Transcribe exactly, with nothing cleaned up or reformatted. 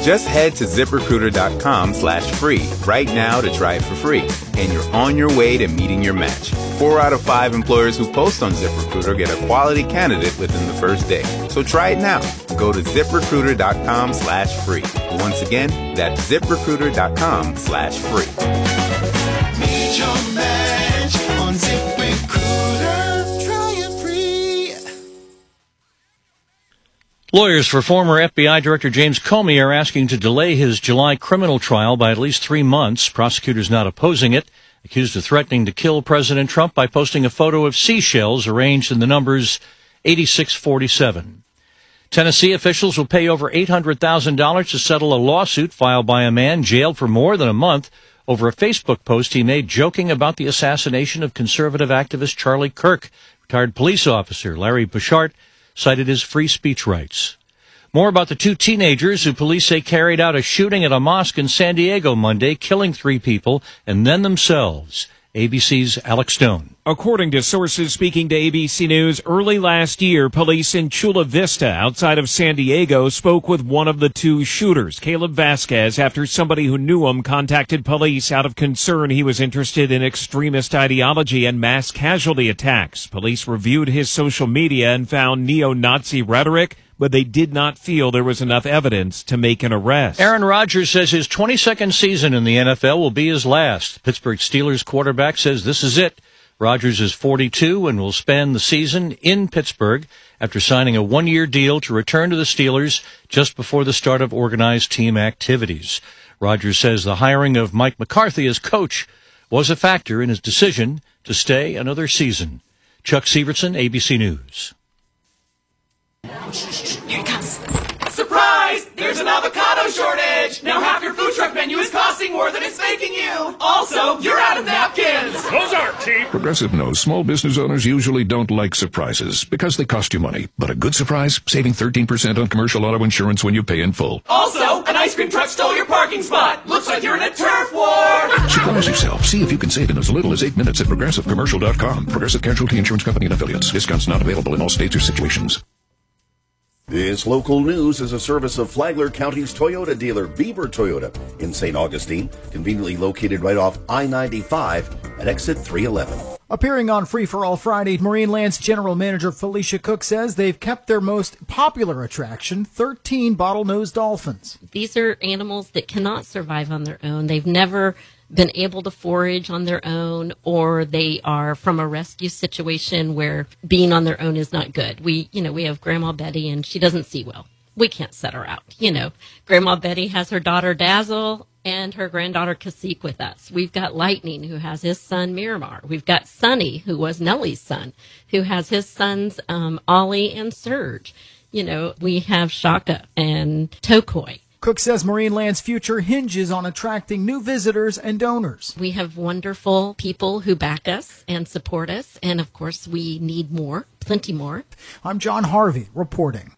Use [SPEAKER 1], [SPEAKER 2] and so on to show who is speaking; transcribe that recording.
[SPEAKER 1] Just head to ZipRecruiter.com slash free right now to try it for free. And you're on your way to meeting your match. Four out of five employers who post on ZipRecruiter get a quality candidate within the first day. So try it now. Go to ZipRecruiter.com slash free. Once again, that's ZipRecruiter.com slash free.
[SPEAKER 2] Meet your match on ZipRecruiter. Try it free.
[SPEAKER 3] Lawyers for former F B I Director James Comey are asking to delay his July criminal trial by at least three months. Prosecutors not opposing it, accused of threatening to kill President Trump by posting a photo of seashells arranged in the numbers eighty-six forty-seven. Tennessee officials will pay over eight hundred thousand dollars to settle a lawsuit filed by a man jailed for more than a month over a Facebook post he made joking about the assassination of conservative activist Charlie Kirk. Retired police officer Larry Bouchard cited his free speech rights. More about the two teenagers who police say carried out a shooting at a mosque in San Diego Monday, killing three people and then themselves. A B C's Alex Stone.
[SPEAKER 4] According to sources speaking to A B C News, early last year, police in Chula Vista, outside of San Diego, spoke with one of the two shooters, Caleb Vasquez, after somebody who knew him contacted police out of concern he was interested in extremist ideology and mass casualty attacks. Police reviewed his social media and found neo-Nazi rhetoric, but they did not feel there was enough evidence to make an arrest.
[SPEAKER 3] Aaron Rodgers says his twenty-second season in the N F L will be his last. Pittsburgh Steelers quarterback says this is it. Rodgers is forty-two and will spend the season in Pittsburgh after signing a one-year deal to return to the Steelers just before the start of organized team activities. Rodgers says the hiring of Mike McCarthy as coach was a factor in his decision to stay another season. Chuck Severson, A B C News.
[SPEAKER 5] Here it comes. Surprise! There's an avocado shortage! Now half your food truck menu is costing more than it's making you! Also, you're out of napkins!
[SPEAKER 6] Those aren't cheap! Progressive knows small business owners usually don't like surprises because they cost you money. But a good surprise? Saving thirteen percent on commercial auto insurance when you pay in full.
[SPEAKER 5] Also, an ice cream truck stole your parking spot! Looks like you're in a turf war!
[SPEAKER 6] Surprise yourself. See if you can save in as little as eight minutes at Progressive Commercial dot com. Progressive Casualty Insurance Company and Affiliates. Discounts not available in all states or situations.
[SPEAKER 7] This local news is a service of Flagler County's Toyota dealer, Beaver Toyota, in Saint Augustine, conveniently located right off I ninety-five at exit three eleven.
[SPEAKER 8] Appearing on Free for All Friday, Marineland's general manager Felicia Cook says they've kept their most popular attraction, thirteen bottlenose dolphins.
[SPEAKER 9] These are animals that cannot survive on their own. They've never been able to forage on their own, or they are from a rescue situation where being on their own is not good. We, you know, we have Grandma Betty and she doesn't see well. We can't set her out. You know, Grandma Betty has her daughter Dazzle and her granddaughter Cacique with us. We've got Lightning, who has his son Miramar. We've got Sonny, who was Nellie's son, who has his sons um, Ollie and Serge. You know, we have Shaka and Tokoi.
[SPEAKER 8] Cook says Marineland's future hinges on attracting new visitors and donors.
[SPEAKER 9] We have wonderful people who back us and support us, and of course we need more, plenty more.
[SPEAKER 8] I'm John Harvey reporting.